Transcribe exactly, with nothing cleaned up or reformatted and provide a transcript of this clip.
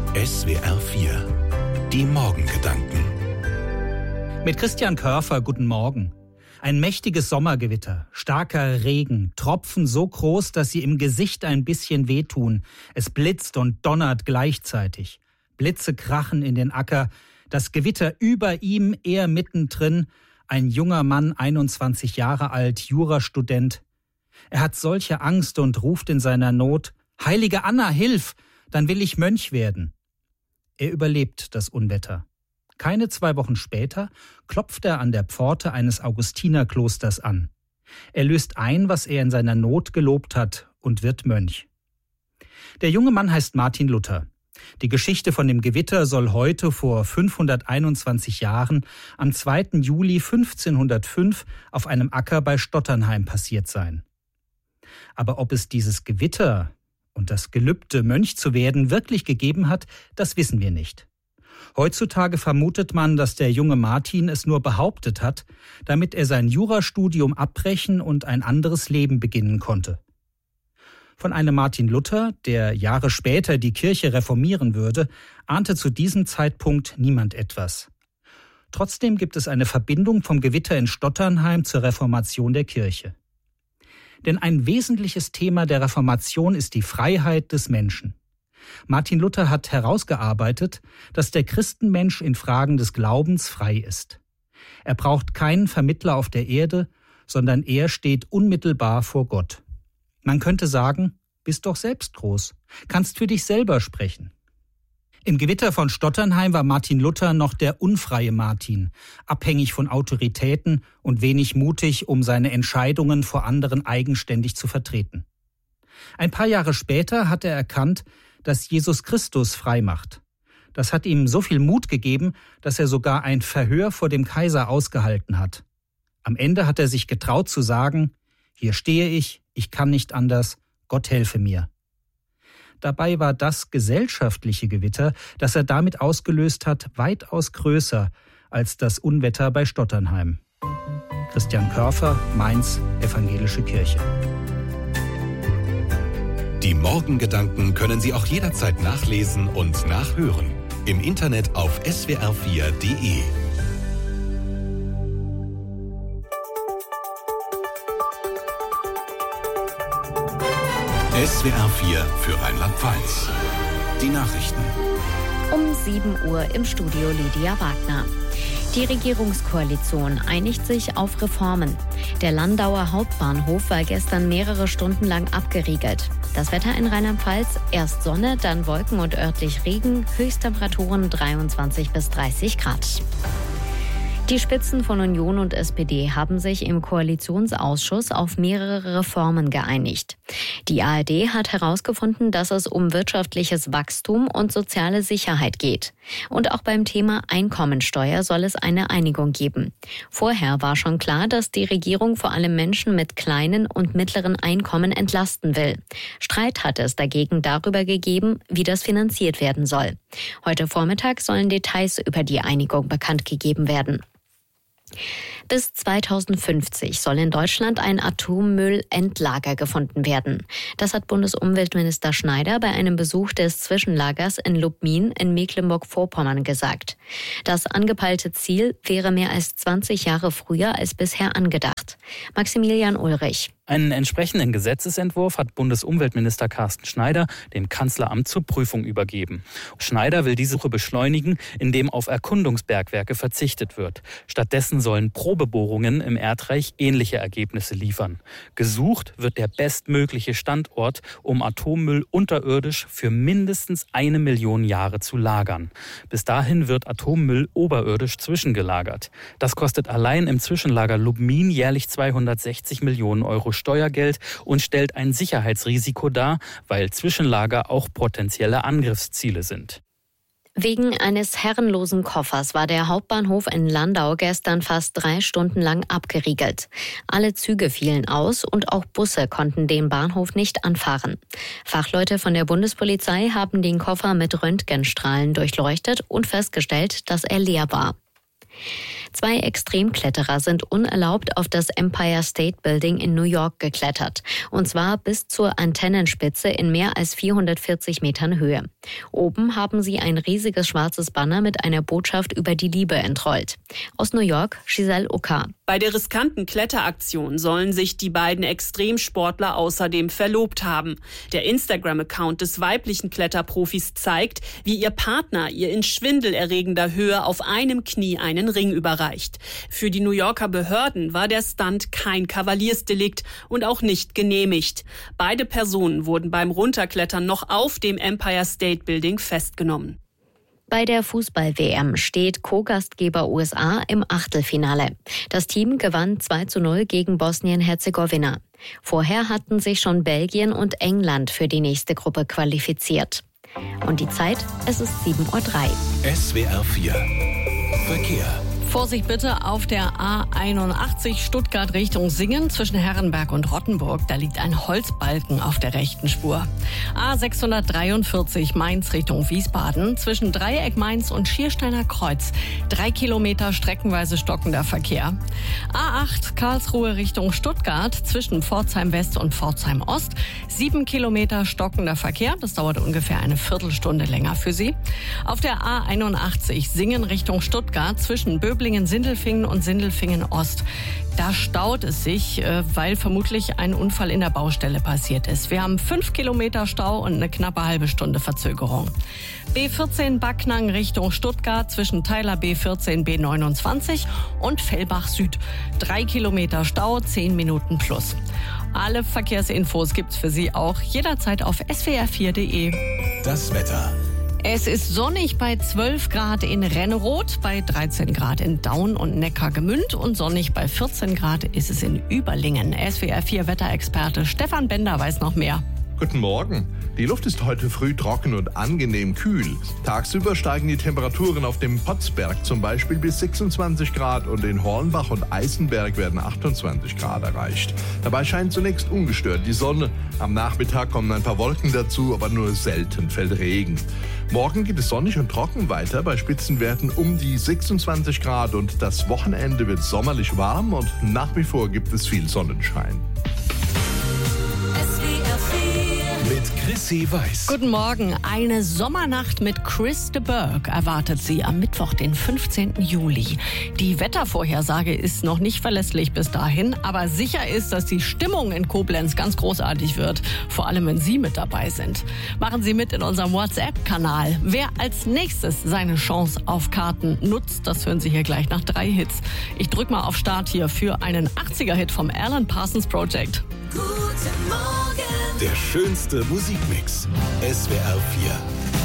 S W R vier. Die Morgengedanken. Mit Christian Körfer, guten Morgen. Ein mächtiges Sommergewitter, starker Regen, Tropfen so groß, dass sie im Gesicht ein bisschen wehtun. Es blitzt und donnert gleichzeitig. Blitze krachen in den Acker, das Gewitter über ihm, er mittendrin. Ein junger Mann, einundzwanzig Jahre alt, Jurastudent. Er hat solche Angst und ruft in seiner Not: »Heilige Anna, hilf, dann will ich Mönch werden.« Er überlebt das Unwetter. Keine zwei Wochen später klopft er an der Pforte eines Augustinerklosters an. Er löst ein, was er in seiner Not gelobt hat, und wird Mönch. Der junge Mann heißt Martin Luther. Die Geschichte von dem Gewitter soll heute vor fünfhunderteinundzwanzig Jahren am zweiten Juli fünfzehnhundertfünf auf einem Acker bei Stotternheim passiert sein. Aber ob es dieses Gewitter und das Gelübde, Mönch zu werden, wirklich gegeben hat, das wissen wir nicht. Heutzutage vermutet man, dass der junge Martin es nur behauptet hat, damit er sein Jurastudium abbrechen und ein anderes Leben beginnen konnte. Von einem Martin Luther, der Jahre später die Kirche reformieren würde, ahnte zu diesem Zeitpunkt niemand etwas. Trotzdem gibt es eine Verbindung vom Gewitter in Stotternheim zur Reformation der Kirche. Denn ein wesentliches Thema der Reformation ist die Freiheit des Menschen. Martin Luther hat herausgearbeitet, dass der Christenmensch in Fragen des Glaubens frei ist. Er braucht keinen Vermittler auf der Erde, sondern er steht unmittelbar vor Gott. Man könnte sagen, bist doch selbst groß, kannst für dich selber sprechen. Im Gewitter von Stotternheim war Martin Luther noch der unfreie Martin, abhängig von Autoritäten und wenig mutig, um seine Entscheidungen vor anderen eigenständig zu vertreten. Ein paar Jahre später hat er erkannt, dass Jesus Christus frei macht. Das hat ihm so viel Mut gegeben, dass er sogar ein Verhör vor dem Kaiser ausgehalten hat. Am Ende hat er sich getraut zu sagen: Hier stehe ich, ich kann nicht anders, Gott helfe mir. Dabei war das gesellschaftliche Gewitter, das er damit ausgelöst hat, weitaus größer als das Unwetter bei Stotternheim. Christian Körfer, Mainz, Evangelische Kirche. Die Morgengedanken können Sie auch jederzeit nachlesen und nachhören. Im Internet auf S W R vier Punkt de. S W R vier für Rheinland-Pfalz. Die Nachrichten. Um sieben Uhr im Studio Lydia Wagner. Die Regierungskoalition einigt sich auf Reformen. Der Landauer Hauptbahnhof war gestern mehrere Stunden lang abgeriegelt. Das Wetter in Rheinland-Pfalz: erst Sonne, dann Wolken und örtlich Regen, Höchsttemperaturen dreiundzwanzig bis dreißig Grad. Die Spitzen von Union und S P D haben sich im Koalitionsausschuss auf mehrere Reformen geeinigt. Die A R D hat herausgefunden, dass es um wirtschaftliches Wachstum und soziale Sicherheit geht. Und auch beim Thema Einkommensteuer soll es eine Einigung geben. Vorher war schon klar, dass die Regierung vor allem Menschen mit kleinen und mittleren Einkommen entlasten will. Streit hat es dagegen darüber gegeben, wie das finanziert werden soll. Heute Vormittag sollen Details über die Einigung bekannt gegeben werden. Bis zweitausendfünfzig soll in Deutschland ein Atommüllendlager gefunden werden. Das hat Bundesumweltminister Schneider bei einem Besuch des Zwischenlagers in Lubmin in Mecklenburg-Vorpommern gesagt. Das angepeilte Ziel wäre mehr als zwanzig Jahre früher als bisher angedacht. Maximilian Ulrich. Einen entsprechenden Gesetzesentwurf hat Bundesumweltminister Carsten Schneider dem Kanzleramt zur Prüfung übergeben. Schneider will diese Suche beschleunigen, indem auf Erkundungsbergwerke verzichtet wird. Stattdessen sollen Probebohrungen im Erdreich ähnliche Ergebnisse liefern. Gesucht wird der bestmögliche Standort, um Atommüll unterirdisch für mindestens eine Million Jahre zu lagern. Bis dahin wird Atommüll oberirdisch zwischengelagert. Das kostet allein im Zwischenlager Lubmin jährlich zweihundertsechzig Millionen Euro Steuergeld und stellt ein Sicherheitsrisiko dar, weil Zwischenlager auch potenzielle Angriffsziele sind. Wegen eines herrenlosen Koffers war der Hauptbahnhof in Landau gestern fast drei Stunden lang abgeriegelt. Alle Züge fielen aus und auch Busse konnten den Bahnhof nicht anfahren. Fachleute von der Bundespolizei haben den Koffer mit Röntgenstrahlen durchleuchtet und festgestellt, dass er leer war. Zwei Extremkletterer sind unerlaubt auf das Empire State Building in New York geklettert. Und zwar bis zur Antennenspitze in mehr als vierhundertvierzig Metern Höhe. Oben haben sie ein riesiges schwarzes Banner mit einer Botschaft über die Liebe entrollt. Aus New York, Giselle Oka. Bei der riskanten Kletteraktion sollen sich die beiden Extremsportler außerdem verlobt haben. Der Instagram-Account des weiblichen Kletterprofis zeigt, wie ihr Partner ihr in schwindelerregender Höhe auf einem Knie einen Ring überreicht. Für die New Yorker Behörden war der Stunt kein Kavaliersdelikt und auch nicht genehmigt. Beide Personen wurden beim Runterklettern noch auf dem Empire State Building festgenommen. Bei der Fußball-W M steht Co-Gastgeber U S A im Achtelfinale. Das Team gewann zwei zu null gegen Bosnien-Herzegowina. Vorher hatten sich schon Belgien und England für die nächste Gruppe qualifiziert. Und die Zeit, es ist sieben Uhr drei. S W R vier Verkehr. Vorsicht bitte auf der A einundachtzig Stuttgart Richtung Singen zwischen Herrenberg und Rottenburg. Da liegt ein Holzbalken auf der rechten Spur. A sechshundertdreiundvierzig Mainz Richtung Wiesbaden zwischen Dreieck Mainz und Schiersteiner Kreuz. Drei Kilometer streckenweise stockender Verkehr. A acht Karlsruhe Richtung Stuttgart zwischen Pforzheim West und Pforzheim Ost. Sieben Kilometer stockender Verkehr. Das dauert ungefähr eine Viertelstunde länger für Sie. Auf der A einundachtzig Singen Richtung Stuttgart zwischen Böblingen, Sindelfingen und Sindelfingen Ost. Da staut es sich, weil vermutlich ein Unfall in der Baustelle passiert ist. Wir haben fünf Kilometer Stau und eine knappe halbe Stunde Verzögerung. B vierzehn Backnang Richtung Stuttgart zwischen Teiler B vierzehn B neunundzwanzig und Fellbach Süd. Drei Kilometer Stau, zehn Minuten plus. Alle Verkehrsinfos gibt's für Sie auch jederzeit auf S W R vier Punkt de. Das Wetter. Es ist sonnig bei zwölf Grad in Renneroth, bei dreizehn Grad in Daun und Neckargemünd und sonnig bei vierzehn Grad ist es in Überlingen. S W R vier Wetterexperte Stefan Bender weiß noch mehr. Guten Morgen. Die Luft ist heute früh trocken und angenehm kühl. Tagsüber steigen die Temperaturen auf dem Potzberg zum Beispiel bis sechsundzwanzig Grad und in Hornbach und Eisenberg werden achtundzwanzig Grad erreicht. Dabei scheint zunächst ungestört die Sonne. Am Nachmittag kommen ein paar Wolken dazu, aber nur selten fällt Regen. Morgen geht es sonnig und trocken weiter bei Spitzenwerten um die sechsundzwanzig Grad und das Wochenende wird sommerlich warm und nach wie vor gibt es viel Sonnenschein. Mit Chrissy Weiß. Guten Morgen. Eine Sommernacht mit Chris de Burgh erwartet Sie am Mittwoch, den fünfzehnten Juli. Die Wettervorhersage ist noch nicht verlässlich bis dahin, aber sicher ist, dass die Stimmung in Koblenz ganz großartig wird, vor allem wenn Sie mit dabei sind. Machen Sie mit in unserem WhatsApp-Kanal. Wer als nächstes seine Chance auf Karten nutzt, das hören Sie hier gleich nach drei Hits. Ich drück mal auf Start hier für einen achtziger-Hit vom Alan Parsons Project. Guten Morgen. Der schönste Musikmix. S W R vier.